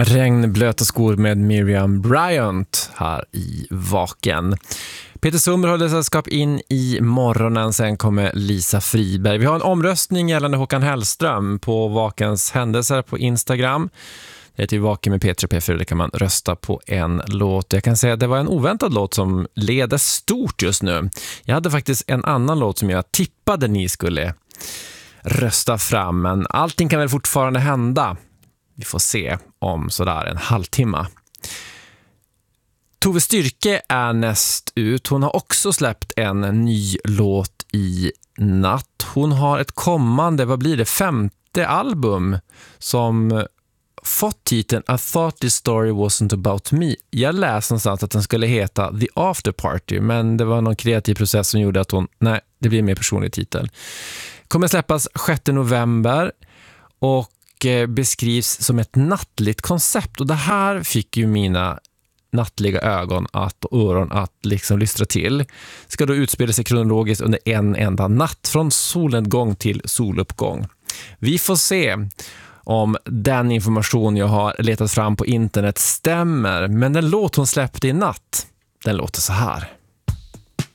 Regn, blöta skor med Miriam Bryant här i Vaken. Peter Summer håller sällskap in i morgonen, sen kommer Lisa Friberg. Vi har en omröstning gällande Håkan Hellström på Vakens händelser på Instagram. Det heter ju Vaken med Peter och P4, där kan man rösta på en låt. Jag kan säga att det var en oväntad låt som leder stort just nu. Jag hade faktiskt en annan låt som jag tippade ni skulle rösta fram, men allting kan väl fortfarande hända. Vi får se om sådär en halvtimme. Tove Styrke är näst ut. Hon har också släppt en ny låt i natt. Hon har ett kommande, 5:e album som fått titeln I thought this story wasn't about me. Jag läste någonstans att den skulle heta The After Party, men det var någon kreativ process som gjorde att det blir en mer personlig titel. Kommer släppas 6 november och beskrivs som ett nattligt koncept, och det här fick ju mina nattliga ögon och öron att liksom lystra till. Ska då utspela sig kronologiskt under en enda natt från solnedgång till soluppgång. Vi får se om den information jag har letat fram på internet stämmer, men den låt hon släppte i natt, den låter så här.